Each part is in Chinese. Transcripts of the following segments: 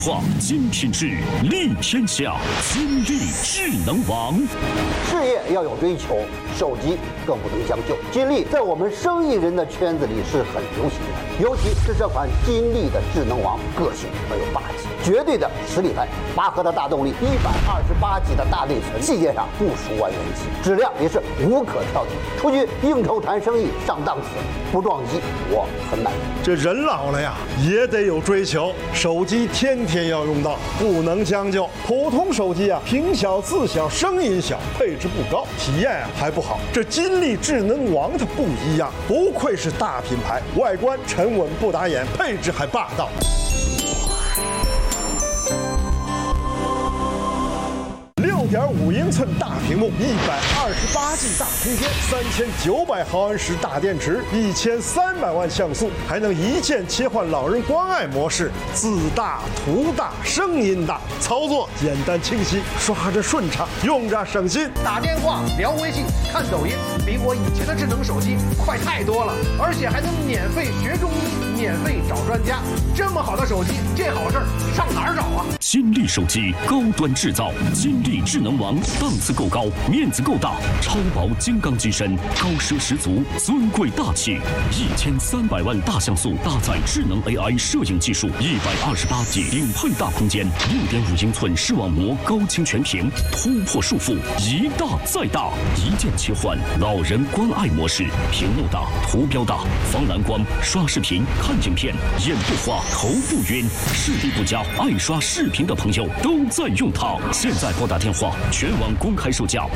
化精品质，利天下，金立智能王。 事业要有追求，手机更不能将就。金立在我们生意人的圈子里是很流行的，尤其是这款金立的智能王，个性很有霸气，绝对的实力派。8核的大动力，128G 的大内存，细节上不输完元机，质量也是无可挑剔。出去应酬谈生意上档次，不撞击我很满意。 这人老了呀，也得有追求，手机天天要用到，不能将就。普通手机啊，屏小、字小、声音小，配置不高，体验啊还不好。这金立智能王它不一样，不愧是大品牌，外观沉稳不打眼，配置还霸道。6.5英寸大屏幕，128G 大空间，3900毫安时大电池，1300万像素，还能一键切换老人关爱模式，字大、图大、声音大，操作简单清晰，刷着顺畅，用着省心。 打电话、聊微信、看抖音，比我以前的智能手机快太多了，而且还能免费学中医，免费找专家。这么好的手机，这好事儿上哪儿找啊？ 金立手机高端制造，金立智能王档次够高，面子够大，超薄金刚机身，高奢十足，尊贵大气。1300万大像素搭载智能 AI 摄影技术，128G 顶配大空间，6.5英寸视网膜高清全屏，突破束缚，一大再大，一键切换老人关爱模式，屏幕大，图标大，防蓝光，刷视频、看影片，眼不花，头不晕，视力不佳，爱刷视频的朋友都在用它。现在拨打电话，全网公开售价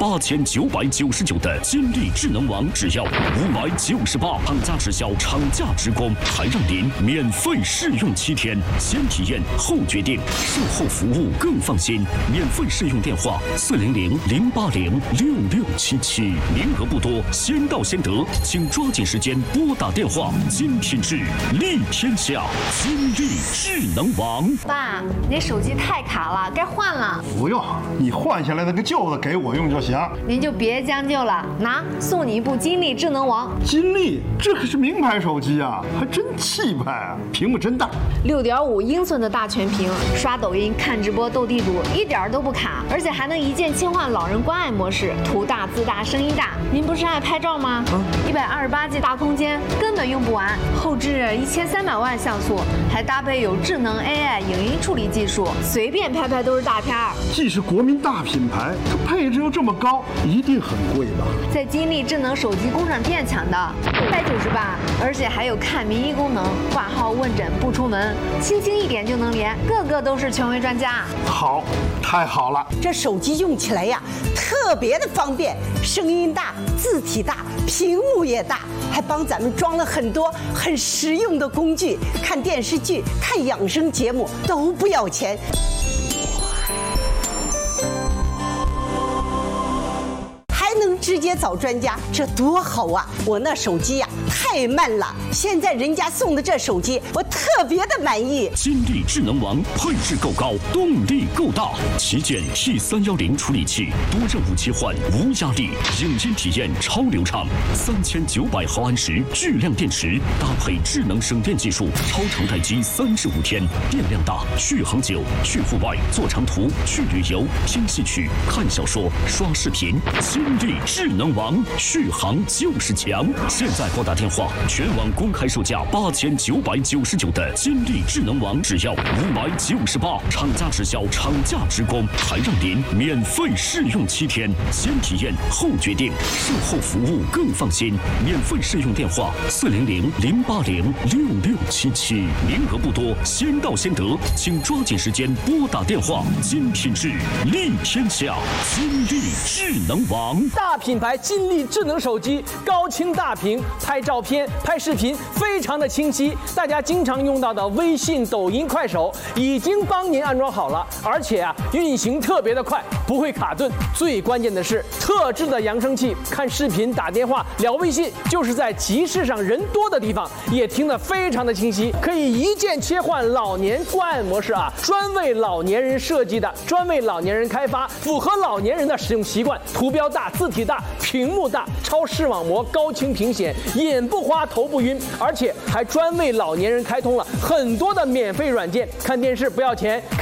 8999的金立智能王只要598，厂家直销，厂价直供，还让您免费试用7天，先体验后决定，售后服务更放心。免费试用电话400-080-6677，名额不多，先到先得，请抓紧时间拨打电话。精品质，利天下，金立智能王。 爸，你手机太卡了，该换了。 不用，你换下来那个旧的给我用就行。 您就别将就了，拿，送你一部金立智能王。 金立，这可是名牌手机啊，还真气派啊，屏幕真大 ，6.5英寸的大全屏，刷抖音、看直播、斗地主一点都不卡，而且还能一键切换老人关爱模式，图大、字大、声音大。您不是爱拍照吗？128G 大空间根本用不完，后置1300万像素，还搭配有智能 AI 影音处理技术，随便拍拍都是大片儿。 既是国民大品牌，这配置又这么高，一定很贵吧？ 在金立智能手机工厂店抢的，198，而且还有看名医功能，挂号问诊不出门，轻轻一点就能连，个个都是权威专家。 好，太好了！ 这手机用起来呀，特别的方便，声音大，字体大，屏幕也大，还帮咱们装了很多很实用的工具，看电视剧、看养生节目都不要钱。直接找专家，这多好啊！我那手机呀太慢了，现在人家送的这手机，我特别的满意。 金立智能王配置够高，动力够大，旗舰 T310处理器，多任务切换无压力，影音体验超流畅，3900毫安时巨量电池，搭配智能省电技术，超长待机35天，电量大，续航久，去户外做长途，去旅游，听戏曲，看小说，刷视频，金立智能王续航就是强。现在拨打电话，全网公开售价8999的金立智能王只要598，厂家直销，厂价直供，还让您免费试用7天，先体验后决定，售后服务更放心。免费试用电话400-080-6677，名额不多，先到先得，请抓紧时间拨打电话。精品质，利天下，金立智能王。 大品牌金立智能手机，高清大屏，拍照片、拍视频非常的清晰。大家经常用到的微信、抖音、快手已经帮您安装好了，而且运行特别的快，不会卡顿。最关键的是，特制的扬声器，看视频、打电话、聊微信，就是在集市上人多的地方，也听得非常的清晰。可以一键切换老年关爱模式专为老年人设计的，专为老年人开发，符合老年人的使用习惯。图标大，字体大，屏幕大，超视网膜高清屏显，眼不花头不晕，而且还专为老年人开通了很多的免费软件，看电视不要钱。